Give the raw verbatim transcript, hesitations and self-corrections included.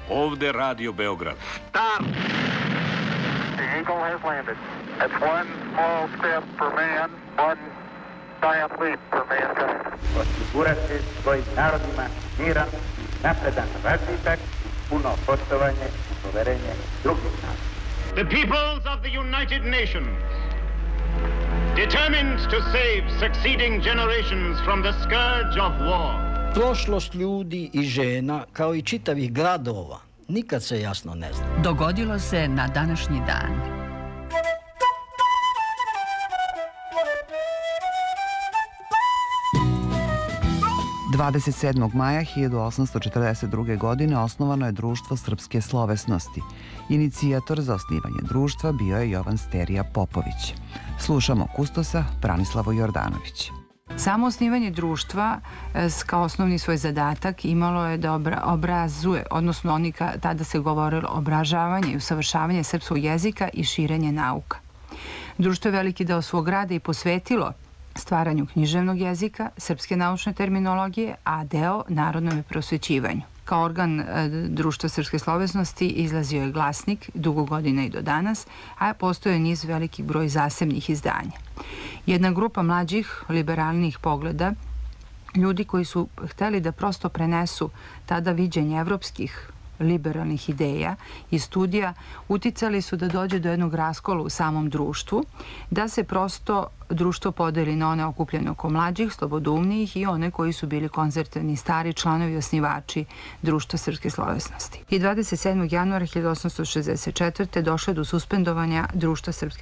Ovde Radio Beograd. Start! The Eagle has landed. That's one small step for man, one giant leap for mankind. Osigurati svojim narodima miran, napredan razvitak, puno poštovanje i poverenje drugih naroda. The peoples of the United Nations, determined to save succeeding generations from the scourge of war. Prošlost ljudi i žena, kao i čitavih gradova, nikad se jasno ne zna. Dogodilo se na današnji dan. dvadeset sedmog maja hiljadu osamsto četrdeset druge. godine osnovano je Društvo srpske slovesnosti. Inicijator za osnivanje društva bio je Jovan Sterija Popović. Slušamo kustosa Branislavu Jordanović. Samo osnivanje društva kao osnovni svoj zadatak imalo je da obrazuje, odnosno oni tada se govorilo obražavanje i usavršavanje srpskog jezika i širenje nauka. Društvo je veliki deo svog rada i posvetilo stvaranju književnog jezika, srpske naučne terminologije, a deo narodnom prosvećivanju. Kao organ Društva srpske slovesnosti izlazio je glasnik dugo godina i do danas, a postoje niz velikih broj zasebnih izdanja. Jedna grupa mlađih, liberalnih pogleda, ljudi koji su hteli da prosto prenesu tada viđenje evropskih liberalnih ideja i studija, uticali su da dođe do jednog raskola u samom društvu, da se prosto društvo podeli na one okupljene oko mlađih, slobodoumnijih i one koji su bili konzervativni stari članovi i osnivači Društva srpske slovesnosti. I dvadeset sedmog januara hiljadu osamsto šezdeset četvrte. došlo je do suspendovanja Društva srpske